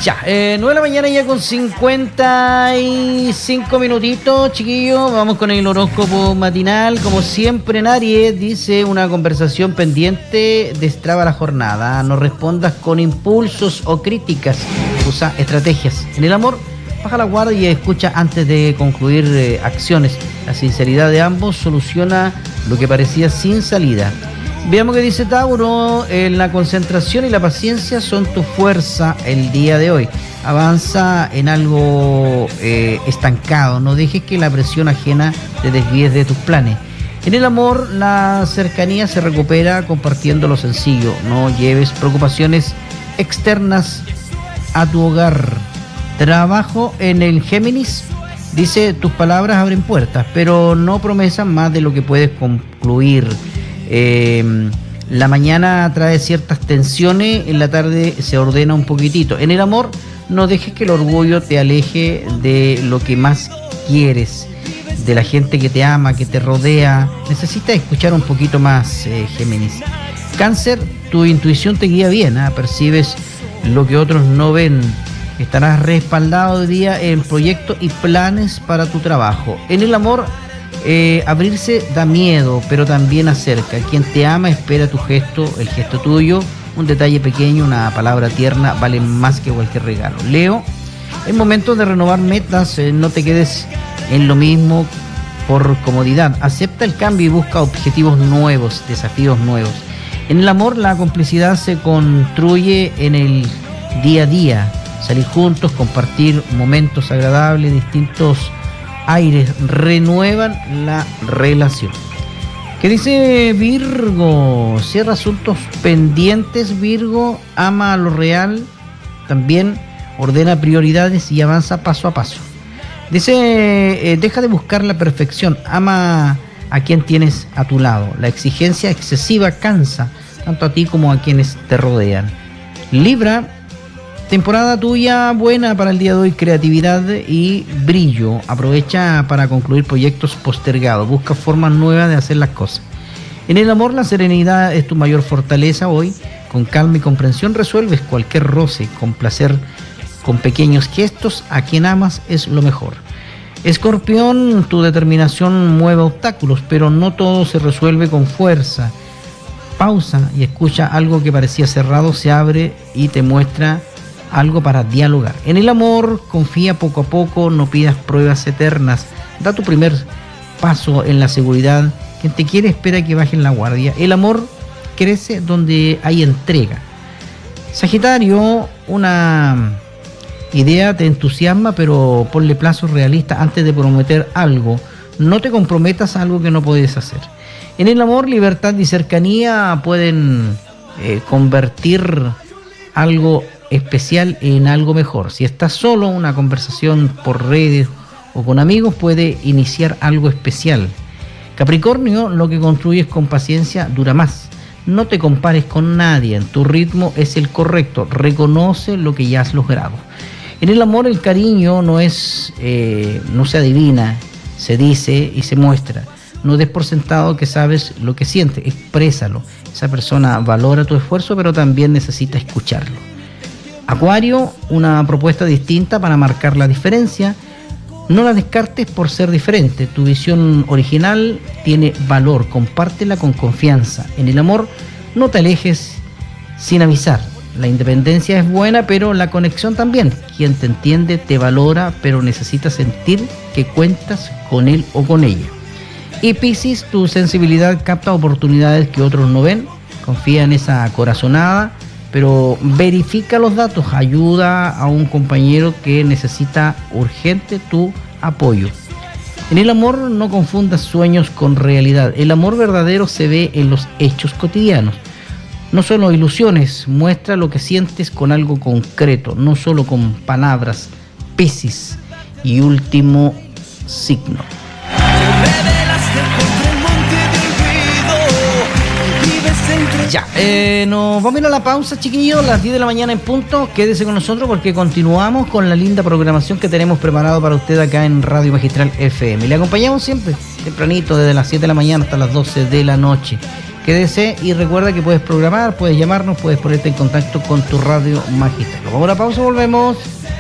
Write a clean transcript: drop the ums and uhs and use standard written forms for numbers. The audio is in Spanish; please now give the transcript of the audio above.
Ya, 9 de la mañana ya con 55 minutitos, chiquillos. Vamos con el horóscopo matinal. Como siempre en Aries, dice: una conversación pendiente destraba la jornada. No respondas con impulsos o críticas. Usa estrategias. En el amor, baja la guardia y escucha antes de concluir acciones. La sinceridad de ambos soluciona lo que parecía sin salida. Veamos qué dice Tauro. La concentración y la paciencia son tu fuerza el día de hoy. Avanza en algo estancado. No dejes que la presión ajena te desvíe de tus planes. En el amor, la cercanía se recupera compartiendo lo sencillo. No lleves preocupaciones externas a tu hogar. Trabajo en el Géminis. Dice: tus palabras abren puertas, pero no promesas más de lo que puedes concluir. La mañana trae ciertas tensiones, en la tarde se ordena un poquitito. En el amor, no dejes que el orgullo te aleje de lo que más quieres, de la gente que te ama, que te rodea. Necesitas escuchar un poquito más, Géminis. Cáncer, tu intuición te guía bien, percibes lo que otros no ven. Estarás respaldado hoy día en proyectos y planes para tu trabajo. En el amor, abrirse da miedo, pero también acerca. Quien te ama espera tu gesto, el gesto tuyo. Un detalle pequeño, una palabra tierna, vale más que cualquier regalo. Leo, es momento de renovar metas. No te quedes en lo mismo por comodidad. Acepta el cambio y busca objetivos nuevos, desafíos nuevos. En el amor, la complicidad se construye en el día a día. Salir juntos, compartir momentos agradables, distintos aires renuevan la relación. ¿Qué dice Virgo? Cierra asuntos pendientes, Virgo. Ama a lo real. También ordena prioridades y avanza paso a paso. Dice: deja de buscar la perfección. Ama a quien tienes a tu lado. La exigencia excesiva cansa, tanto a ti como a quienes te rodean. Libra, temporada tuya buena para el día de hoy, creatividad y brillo. Aprovecha para concluir proyectos postergados. Busca formas nuevas de hacer las cosas. En el amor, la serenidad es tu mayor fortaleza hoy. Con calma y comprensión resuelves cualquier roce. Con placer, con pequeños gestos, a quien amas es lo mejor. Escorpión, tu determinación mueve obstáculos, pero no todo se resuelve con fuerza. Pausa y escucha algo que parecía cerrado, se abre y te muestra algo para dialogar. En el amor, confía poco a poco, no pidas pruebas eternas. Da tu primer paso en la seguridad. Quien te quiere espera que bajen la guardia. El amor crece donde hay entrega. Sagitario, una idea te entusiasma, pero ponle plazos realistas antes de prometer algo. No te comprometas a algo que no puedes hacer. En el amor, libertad y cercanía pueden convertir algo especial en algo mejor. Si estás solo, una conversación por redes o con amigos puede iniciar algo especial. Capricornio, lo que construyes con paciencia dura más. No te compares con nadie, tu ritmo es el correcto. Reconoce lo que ya has logrado. En el amor, el cariño no se adivina, se dice y se muestra. No des por sentado que sabes lo que sientes, exprésalo. Esa persona valora tu esfuerzo, pero también necesita escucharlo. Acuario, una propuesta distinta para marcar la diferencia. No la descartes por ser diferente. Tu visión original tiene valor. Compártela con confianza. En el amor, no te alejes sin avisar. La independencia es buena, pero la conexión también. Quien te entiende te valora, pero necesitas sentir que cuentas con él o con ella. Y Piscis, tu sensibilidad capta oportunidades que otros no ven. Confía en esa corazonada, pero verifica los datos, ayuda a un compañero que necesita urgente tu apoyo. En el amor, no confundas sueños con realidad. El amor verdadero se ve en los hechos cotidianos. No solo ilusiones, muestra lo que sientes con algo concreto, no solo con palabras. Piscis. Y último signo. Ya, nos vamos a ir a la pausa, chiquillos, las 10 de la mañana en punto. Quédese con nosotros porque continuamos con la linda programación que tenemos preparado para usted acá en Radio Magistral FM. Le acompañamos siempre, tempranito, desde las 7 de la mañana hasta las 12 de la noche. Quédese y recuerda que puedes programar, puedes llamarnos, puedes ponerte en contacto con tu radio magistral. Vamos a una pausa, volvemos.